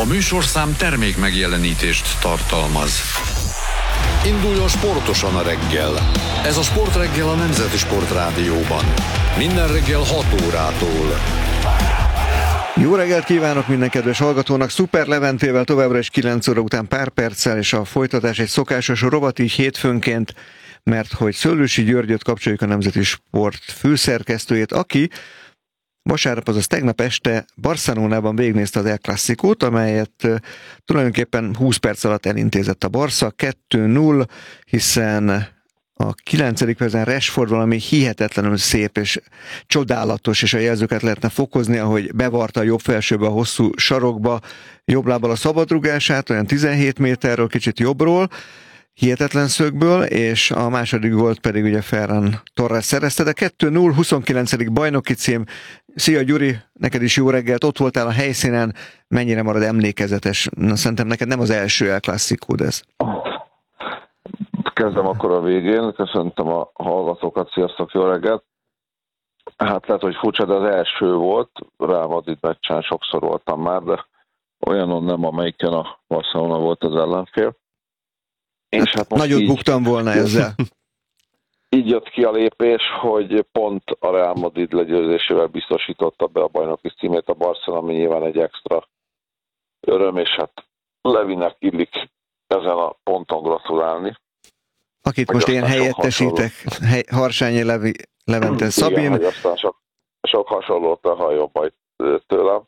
A műsorszám termék megjelenítést tartalmaz. Induljon sportosan a reggel. Ez a Sportreggel a Nemzeti Sportrádióban. Minden reggel 6 órától. Jó reggelt kívánok minden kedves hallgatónak! Szuper Leventével továbbra is 9 óra után pár perccel, és a folytatás egy szokásos rovat így hétfőnként, mert hogy Szőlősi Györgyöt kapcsoljuk, a Nemzeti Sport főszerkesztőjét, aki vasárnap, azaz tegnap este Barcelonában végignézte az El Clasicót, amelyet tulajdonképpen 20 perc alatt elintézett a Barca, 2-0, hiszen a 9. percben Rashford valami hihetetlenül szép és csodálatos, és a jelzőket lehetne fokozni, ahogy bevarta a jobb felsőbe a hosszú sarokba, jobb lábbal a szabadrugását, olyan 17 méterről, kicsit jobbról, hihetetlen szögből, és a második gólt pedig ugye Ferran Torres szerezte, de 2-0, 29. bajnoki cím. Szia Gyuri, neked is jó reggelt, ott voltál a helyszínen, mennyire marad emlékezetes? Szerintem neked nem az első El Clasicód ez. Kezdem akkor a végén, köszöntöm a hallgatókat, sziasztok, jó reggelt! Hát lehet, hogy furcsa, de az első volt, Real Madrid meccsen sokszor voltam már, de olyanon nem, amelyiken a Barcelona volt az ellenfél. És hát nagyot buktam volna ezzel. Így jött ki a lépés, hogy pont a Real Madrid legyőzésével biztosította be a bajnoki címét a Barcelona, ami nyilván egy extra öröm, és hát Levinek illik ezen a ponton gratulálni. Akit most én helyettesítek, Harsányi Levente Szabin. Igen, hogy aztán sok hasonlót halljon majd tőlem.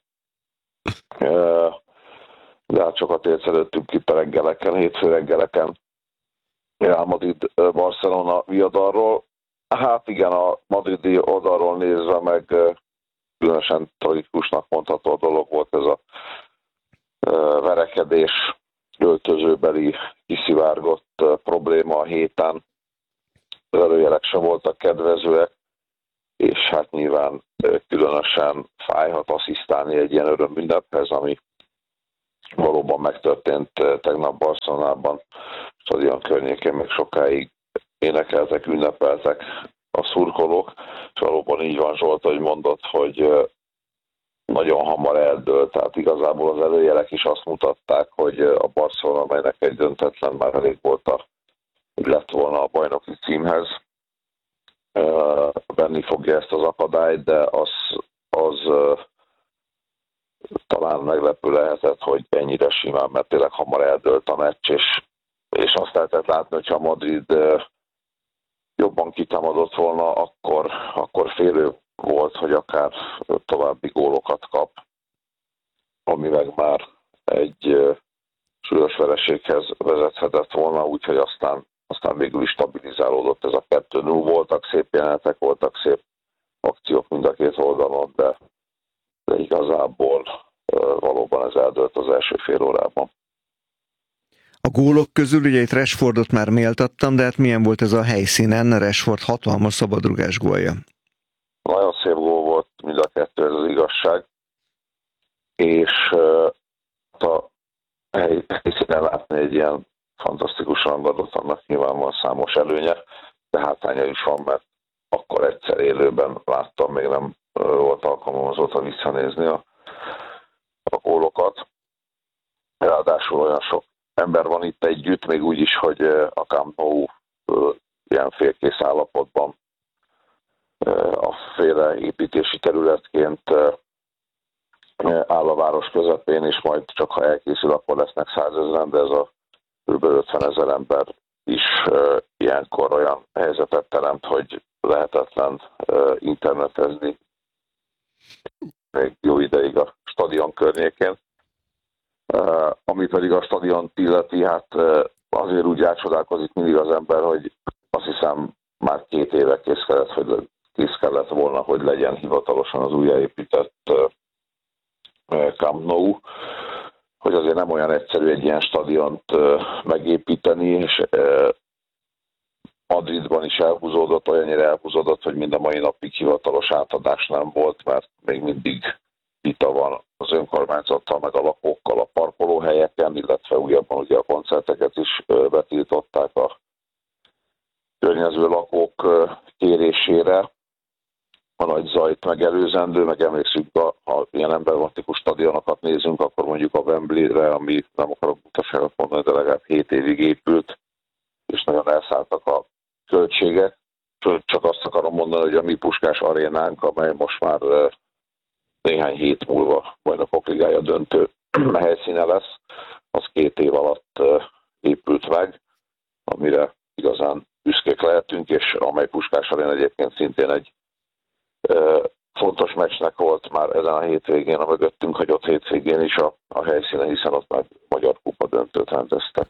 De hát sokat értszelődtünk itt a reggeleken, hétfő reggeleken Real Madrid Barcelona viadalról. Hát igen, a madridi oldalról nézve meg különösen tragikusnak mondható dolog volt ez a verekedés, öltözőbeli kiszivárgott probléma a héten. Az előjelek sem voltak kedvezőek, és hát nyilván különösen fájhat asszisztálni egy ilyen örömünnephez, ami valóban megtörtént tegnap Barcelonában, stadion környékén még sokáig énekeltek, ünnepeltek a szurkolók, és valóban így van, Zsolt, hogy mondod, hogy nagyon hamar eldőlt, tehát igazából az előjelek is azt mutatták, hogy a Barcelona, amelynek egy döntetlen már elég volt lett volna a bajnoki címhez, venni fogja ezt az akadályt, de az talán meglepő lehetett, hogy ennyire simán, mert tényleg hamar eldőlt a meccs, és azt lehetett látni, hogyha Madrid jobban kitámadott volna, akkor félő volt, hogy akár további gólokat kap, ami meg már egy súlyos vereséghez vezethetett volna, úgyhogy aztán végül is stabilizálódott ez a 2-0. Voltak szép jelenetek, voltak szép akciók mind a két oldalon, de igazából valóban ez eldőlt az első fél órában. A gólok közül ugye itt Rashfordot már méltattam, de hát milyen volt ez a helyszínen? Rashford hatalmas szabadrugás gólja. Nagyon szép gól volt mind a kettő, ez az igazság. És a helyszínen látni egy ilyen fantasztikus rangadót, annak nyilván van számos előnye, de hátránya is van, mert akkor egyszer élőben láttam, még nem volt alkalmam azóta visszanézni a gólokat. Ráadásul olyan sok ember van itt együtt, még úgy is, hogy a Camp Nou ilyen félkész állapotban a félreépítési területként áll a város közepén, és majd csak ha elkészül, akkor lesznek 100 000, de ez a kb. 50 000 ember is ilyenkor olyan helyzetet teremt, hogy lehetetlen internetezni még jó ideig a stadion környékén. Ami pedig a stadiont illeti, hát azért úgy átcsodálkozik mindig az ember, hogy azt hiszem már 2 éve kész kellett volna, hogy legyen hivatalosan az újjáépített Camp Nou, hogy azért nem olyan egyszerű egy ilyen stadiont megépíteni, és Madridban is elhúzódott, olyannyira elhúzódott, hogy mind a mai napig hivatalos átadás nem volt, mert még mindig vita van az önkormányzattal, meg a lakókkal a parkolóhelyeken, illetve újabban ugye a koncerteket is betiltották a környező lakók kérésére. a nagy zajt megelőzendő, meg emlékszünk, ha ilyen emblematikus stadionokat nézünk, akkor mondjuk a Wembley-re, ami nem akarok butaságot mondani, de legalább 7 évig épült, és nagyon elszálltak a költségek. Csak azt akarom mondani, hogy a mi Puskás arénánk, amely most már néhány hét múlva Bajnokok Ligája döntő helyszíne lesz, az 2 év alatt épült meg, amire igazán büszkék lehetünk, és amely Puskás aréna egyébként szintén egy fontos meccsnek volt már ezen a hétvégén, a mögöttünk hagyott hétvégén is a helyszínen, hiszen ott már Magyar Kupa döntőt rendeztek.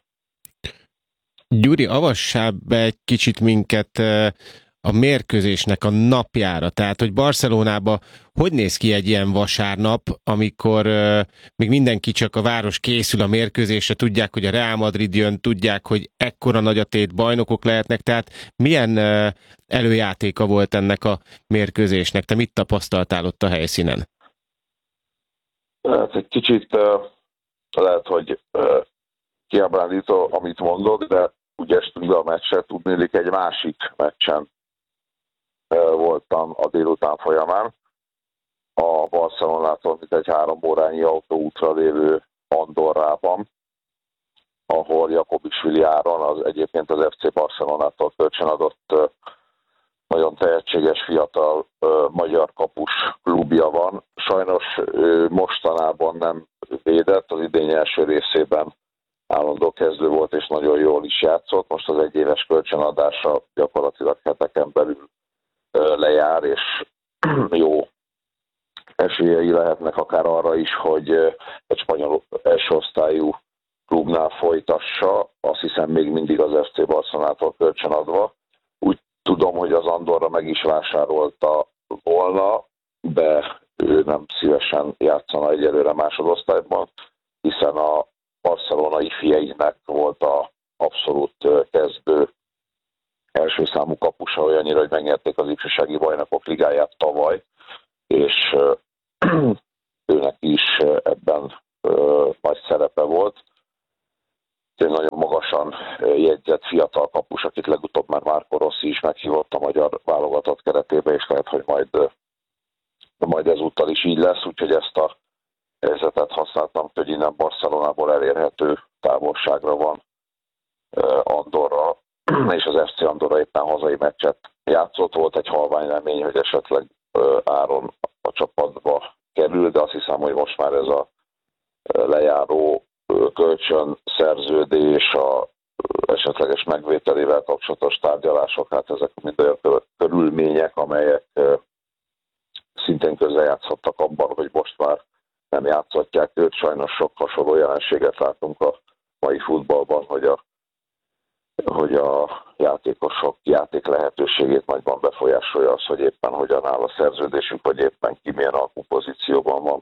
Gyuri, avassál be egy kicsit minket a mérkőzésnek a napjára, tehát, hogy Barcelonában hogy néz ki egy ilyen vasárnap, amikor még mindenki csak a város készül a mérkőzésre, tudják, hogy a Real Madrid jön, tudják, hogy ekkora nagy a tét, bajnokok lehetnek, tehát milyen előjátéka volt ennek a mérkőzésnek? Te mit tapasztaltál ott a helyszínen? Hát egy kicsit lehet, hogy kiábrándító, amit mondok, de úgy estünk be a meccsre, tudnélik egy másik meccsen voltam a délután folyamán. A Barcelonától mint egy 3 órányi autóútra lévő Andorrában, ahol Jakobisvili Áron, az egyébként az FC Barcelonától kölcsönadott nagyon tehetséges fiatal magyar kapus klubja van. Sajnos mostanában nem védett, az idény első részében állandó kezdő volt, és nagyon jól is játszott. Most az 1 éves kölcsönadása gyakorlatilag heteken belül lejár, és jó esélyei lehetnek akár arra is, hogy egy spanyol első osztályú klubnál folytassa, azt hiszem még mindig az FC Barcelonától kölcsönadva. Úgy tudom, hogy az Andorra meg is vásárolta volna, de ő nem szívesen játszana egyelőre másodosztályban, hiszen a barcelonai fieinek volt a abszolút kezdő első számú kapusa, olyannyira, hogy megnyerték az ifjúsági bajnokok ligáját tavaly, és őnek is ebben nagy szerepe volt. Egy nagyon magasan jegyzett fiatal kapus, akit legutóbb már Marco Rossi is meghívott a magyar válogatott keretébe, és lehet, hogy majd ezúttal is így lesz, úgyhogy ezt a helyzetet használtam, hogy innen Barcelonából elérhető távolságra van Andorra, és az FC Andorra éppen hazai meccset játszott. Volt egy halvány remény, hogy esetleg Áron a csapatba kerül, de azt hiszem, hogy most már ez a lejáró kölcsön szerződés, a esetleges megvételével kapcsolatos tárgyalások, hát ezek mind olyan körülmények, amelyek szintén közrejátszhattak abban, hogy most már nem játszhatják őt. Sajnos sok hasonló jelenséget látunk a mai futballban, hogy a játékosok játék lehetőségét nagyban befolyásolja az, hogy éppen hogyan áll a szerződésük, vagy éppen ki milyen alkupozícióban van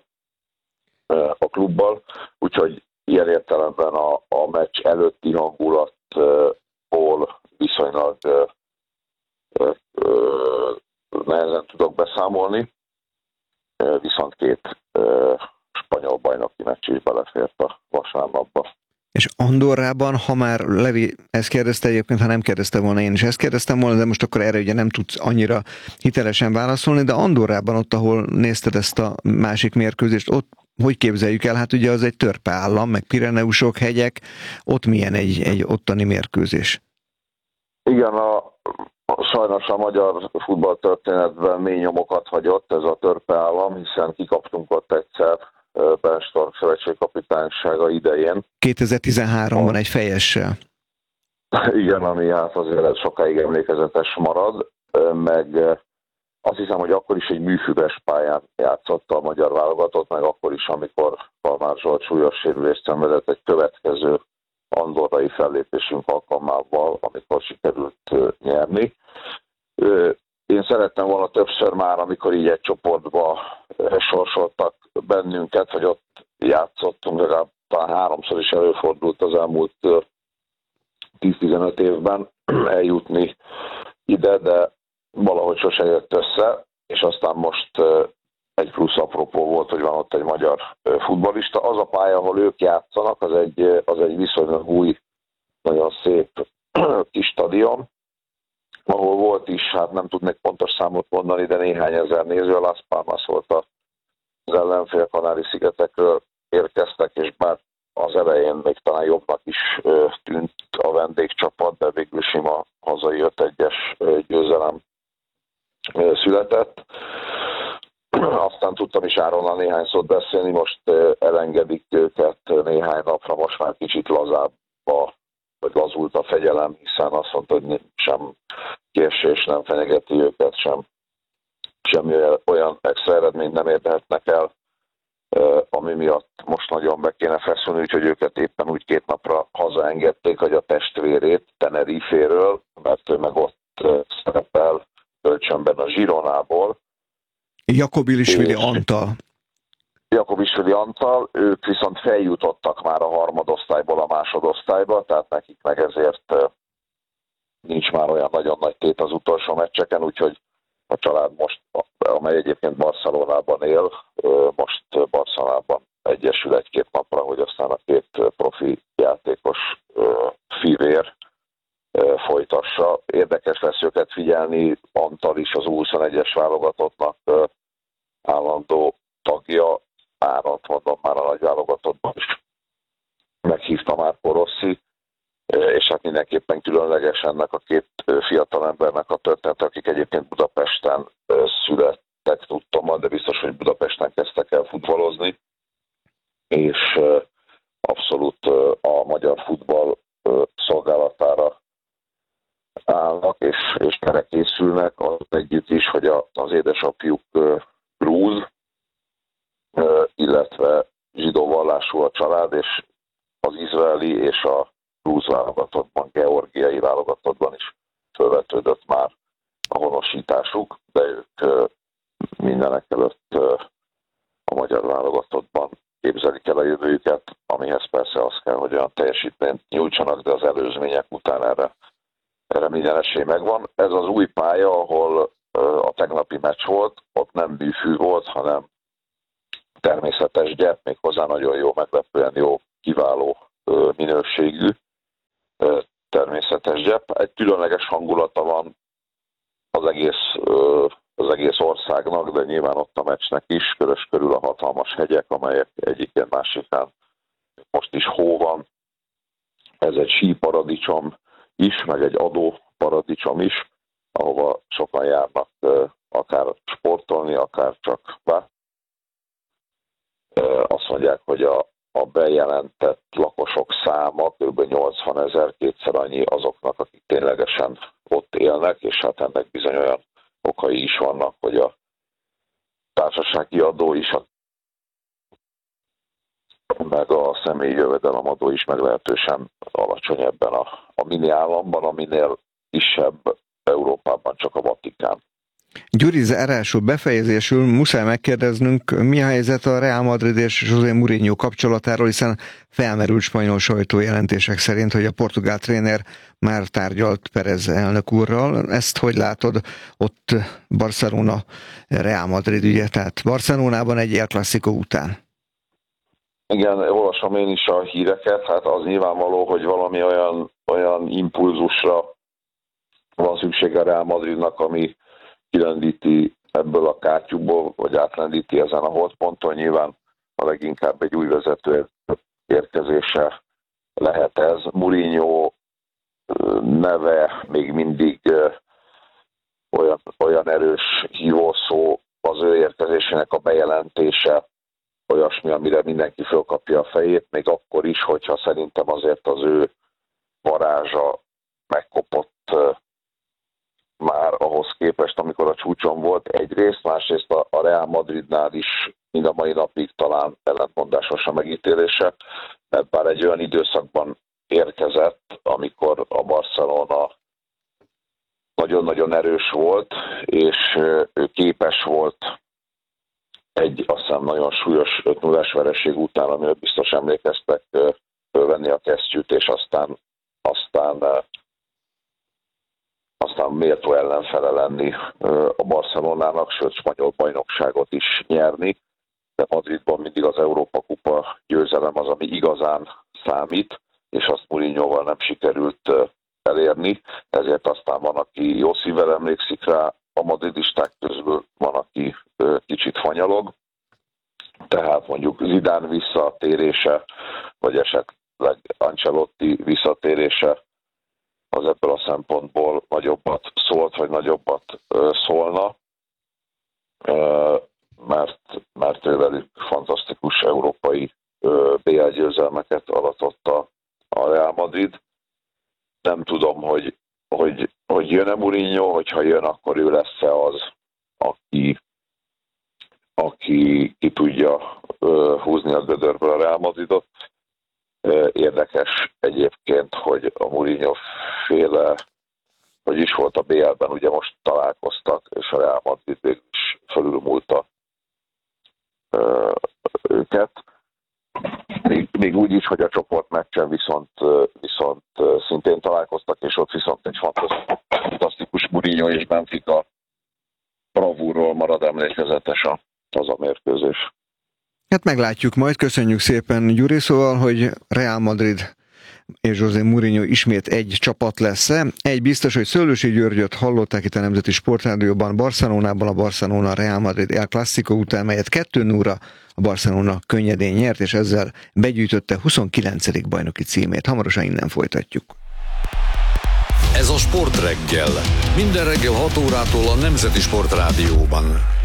a klubbal. Úgyhogy ilyen értelemben a meccs előtti hangulatból viszonylag nehezen tudok beszámolni, viszont 2 spanyol bajnoki meccs is belefért a vasárnapba. És Andorrában, ha már Levi ezt kérdezte egyébként, ha nem kérdezte volna, én is ezt kérdeztem volna, de most akkor erre ugye nem tudsz annyira hitelesen válaszolni, de Andorrában ott, ahol nézted ezt a másik mérkőzést, ott hogy képzeljük el? Hát ugye az egy törpe állam, meg Pireneusok, hegyek, ott milyen egy ottani mérkőzés? Igen, sajnos a magyar futballtörténetben mély nyomokat hagyott ez a törpe állam, hiszen kikaptunk ott egyszer Benstorm szövetségkapitánysága idején. 2013-ban egy fejessel. Igen, ami hát azért sokáig emlékezetes marad, meg azt hiszem, hogy akkor is egy műfüves pályán játszott a magyar válogatott, meg akkor is, amikor Kalmár Zsolt súlyos sérülést szenvedett egy következő andorrai fellépésünk alkalmával, amikor sikerült nyerni. Én szerettem volna többször már, amikor így egy csoportba sorsoltak bennünket, hogy ott játszottunk, legalább talán 3-szor is előfordult az elmúlt 10-15 évben eljutni ide, de valahogy sose jött össze, és aztán most egy plusz apropó volt, hogy van ott egy magyar futballista. Az a pálya, ahol ők játszanak, az egy viszonylag új, nagyon szép kis stadion, ahol volt is, hát nem tudnék pontos számot mondani, de néhány ezer néző, a Las Palmas volt az ellenfél, Kanári-szigetekről érkeztek, és bár az elején még talán jobbnak is tűnt a vendégcsapat, de végül sima hazai 5-1-es győzelem született. Aztán tudtam is Áronnal néhány szót beszélni, most elengedik őket néhány napra, most már kicsit lazábbba, vagy lazult a fegyelem, hiszen azt mondta, hogy sem késés nem fenyegeti őket, semmi olyan extra eredményt nem érhetnek el, ami miatt most nagyon be kéne feszülni, úgyhogy őket éppen úgy 2 napra hazaengedték, hogy a testvérét Tenerife-ről, mert ő meg ott szerepel kölcsönben a Gironából. Jakobilishvili Antal. Jakobilishvili Antal, ők viszont feljutottak már a harmadosztályból a másodosztályba, tehát nekik meg ezért nincs már olyan nagyon nagy tét az utolsó meccseken, úgyhogy a család most, amely egyébként Barcelonában él, most Barcelonában egyesül 1-2 napra, hogy aztán a 2 profi játékos fivér folytassa. Érdekes lesz őket figyelni, Antal is az U21-es válogatottnak állandó tagja, Áront mondom már a nagy válogatottban is meghívta Marco Rossi, és hát mindenképpen különleges ennek a 2 fiatal embernek a történet, akik egyébként Budapesten születtek, tudtam, de biztos, hogy Budapesten kezdtek el futballozni, és abszolút a magyar futball szolgálatára állnak, és erre készülnek, az együtt is, hogy az édesapjuk grúz, illetve zsidó vallású a család, és az izraeli és a grúz válogatottban, georgiai válogatottban is felvetődött már a honosításuk, de ők mindenek előtt a magyar válogatottban képzelik el a jövőjüket, amihez persze az kell, hogy olyan teljesítményt nyújtsanak, de az előzmények után erre minden esély megvan. Ez az új pálya, ahol a tegnapi meccs volt, ott nem műfű volt, hanem természetes gyep, méghozzá nagyon jó, meglepően jó, kiváló minőségű természetes gyep. Egy különleges hangulata van az egész országnak, de nyilván ott a meccsnek is, körös körül a hatalmas hegyek, amelyek egyikén másikán most is hó van. Ez egy síparadicsom is, meg egy adóparadicsom is, ahova sokan járnak akár sportolni, akár csak azt mondják, hogy a bejelentett lakosok száma kb. 80 000, 2-szer annyi azoknak, akik ténylegesen ott élnek, és hát ennek bizony olyan okai is vannak, hogy a társasági adó is, meg a személyi jövedelemadó is meglehetősen alacsony ebben a mini államban, aminél kisebb Európában csak a Vatikán. Gyuri, zárásul befejezésül muszáj megkérdeznünk, mi a helyzet a Real Madrid és José Mourinho kapcsolatáról, hiszen felmerült spanyol sajtójelentések szerint, hogy a portugál tréner már tárgyalt Perez elnök úrral. Ezt hogy látod ott Barcelona Real Madrid ügye, tehát Barcelonában egy El Clásico után? Igen, olvasom én is a híreket, hát az nyilvánvaló, hogy valami olyan impulzusra van szüksége a Real Madridnak, ami kilendíti ebből a kátyúból, vagy átlendíti ezen a holdponton. Nyilván a leginkább egy új vezető érkezése lehet ez. Mourinho neve még mindig olyan erős hívószó, az ő érkezésének a bejelentése olyasmi, amire mindenki fölkapja a fejét, még akkor is, hogyha szerintem azért az ő varázsa megkopott már ahhoz képest, amikor a csúcson volt egyrészt, másrészt a Real Madridnál is mind a mai napig talán ellentmondásos a megítélése, mert bár egy olyan időszakban érkezett, amikor a Barcelona nagyon-nagyon erős volt, és ő képes volt egy azt hiszem nagyon súlyos 5-0-es vereség után, amire biztos emlékeztek, fölvenni a kesztyűt, és aztán méltó ellenfele lenni a Barcelonának, sőt spanyol bajnokságot is nyerni, de Madridban mindig az Európa-kupa győzelem az, ami igazán számít, és azt Mourinhoval nem sikerült elérni, ezért aztán van, aki jó szívvel emlékszik rá, a madridisták közül van, aki kicsit fanyalog, tehát mondjuk Zidane visszatérése, vagy esetleg Ancelotti visszatérése az ebből a szempontból nagyobbat szólt, vagy nagyobbat szólna, mert ővelük fantasztikus európai BL győzelmeket aratott a Real Madrid. Nem tudom, hogy jön-e Mourinho, hogyha jön, akkor ő lesz-e az, aki ki tudja húzni a gödörből a Real Madridot. Érdekes egyébként, hogy a Mourinho féle, hogy is volt a BL-ben, ugye most találkoztak, és a Real Madrid végül is fölülmúlta őket. Még úgy is, hogy a csoportmeccsen viszont szintén találkoztak, és ott viszont egy fantasztikus Mourinho és Benfica bravúrról marad emlékezetes az a mérkőzés. Hát meglátjuk majd, köszönjük szépen Gyuri, szóval, hogy Real Madrid és José Mourinho ismét egy csapat lesz-e. Egy biztos, hogy Szőlősi Györgyöt hallották itt a Nemzeti Sportrádióban, Barcelonában a Barcelona Real Madrid El Clásico után, melyet 2-0-ra a Barcelona könnyedén nyert, és ezzel begyűjtötte 29. bajnoki címét. Hamarosan innen folytatjuk. Ez a Sportreggel. Minden reggel 6 órától a Nemzeti Sportrádióban.